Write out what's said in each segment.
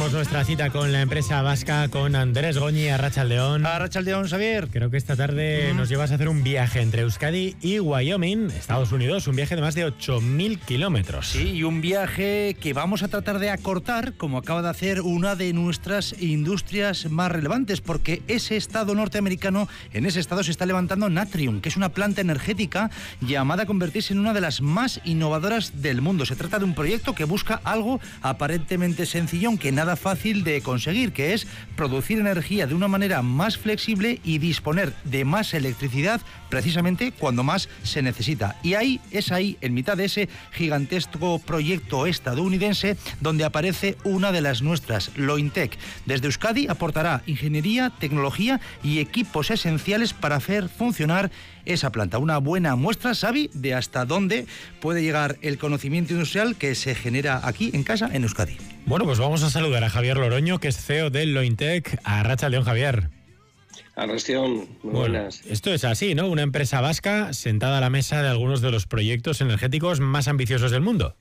Abrimos nuestra cita con la empresa vasca, con Andrés Goñi, Arratsaldeon. Arratsaldeon, Xavier. Creo que esta tarde nos llevas a hacer un viaje entre Euskadi y Wyoming, Estados Unidos, un viaje de más de 8.000 kilómetros. Sí, y un viaje que vamos a tratar de acortar, como acaba de hacer una de nuestras industrias más relevantes, porque ese estado norteamericano, en ese estado se está levantando Natrium, que es una planta energética llamada a convertirse en una de las más innovadoras del mundo. Se trata de un proyecto que busca algo aparentemente sencillo, aunque nada fácil de conseguir, que es producir energía de una manera más flexible y disponer de más electricidad precisamente cuando más se necesita. Y ahí, en mitad de ese gigantesco proyecto estadounidense, donde aparece una de las nuestras, Lointec. Desde Euskadi aportará ingeniería, tecnología y equipos esenciales para hacer funcionar esa planta. Una buena muestra, Xavi, de hasta dónde puede llegar el conocimiento industrial que se genera aquí en casa, en Euskadi. Bueno, pues vamos a saludar a Javier Loroño, que es CEO de Lointec. Arratsaldeon, Javier. Arratsaldeon, muy buenas. Esto es así, ¿no? Una empresa vasca sentada a la mesa de algunos de los proyectos energéticos más ambiciosos del mundo.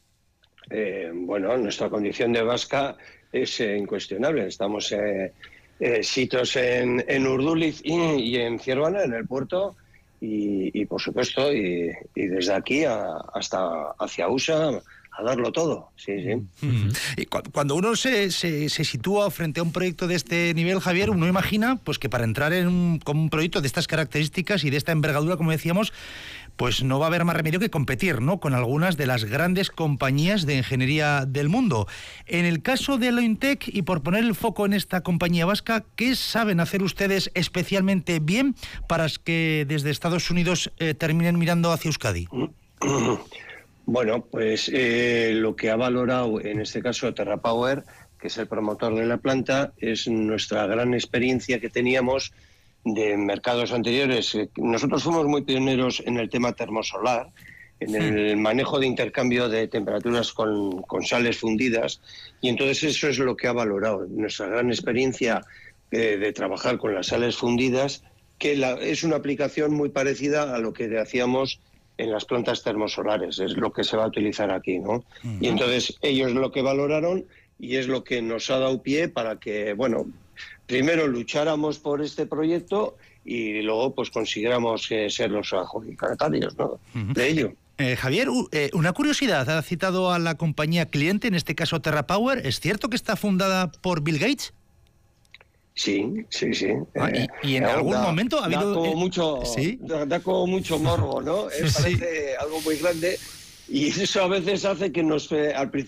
Bueno, nuestra condición de vasca es incuestionable. Estamos sitios en Urduliz y en Zierbana, en el puerto, y por supuesto, y desde aquí hasta hacia USA, a darlo todo. Sí. Y cuando uno se sitúa frente a un proyecto de este nivel, Javier, uno imagina pues que para entrar con un proyecto de estas características y de esta envergadura, como decíamos, pues no va a haber más remedio que competir, ¿no?, con algunas de las grandes compañías de ingeniería del mundo. En el caso de Lointec, y por poner el foco en esta compañía vasca, ¿qué saben hacer ustedes especialmente bien para que desde Estados Unidos terminen mirando hacia Euskadi? Bueno, pues lo que ha valorado en este caso TerraPower, que es el promotor de la planta, es nuestra gran experiencia que teníamos de mercados anteriores. Nosotros fuimos muy pioneros en el tema termosolar, en el manejo de intercambio de temperaturas con sales fundidas, y entonces eso es lo que ha valorado, nuestra gran experiencia de trabajar con las sales fundidas, que es una aplicación muy parecida a lo que hacíamos en las plantas termosolares, es lo que se va a utilizar aquí, ¿no? Y entonces ellos lo que valoraron, y es lo que nos ha dado pie para que, bueno, primero lucháramos por este proyecto y luego pues consiguiéramos ser los adjudicatarios, ¿no?, de ello. Javier, una curiosidad, ha citado a la compañía cliente, en este caso TerraPower. ¿Es cierto que está fundada por Bill Gates? Sí. ¿Y en algún momento ha habido...? Da como mucho morbo, ¿no? Parece algo muy grande, y eso a veces hace que al principio